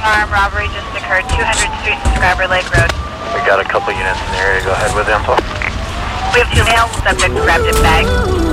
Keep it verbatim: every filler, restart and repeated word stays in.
armed robbery just occurred, two hundredth Street and Scriber Lake Road. We got a couple units in the area. Go ahead with info. We have two male subjects grabbed in bag.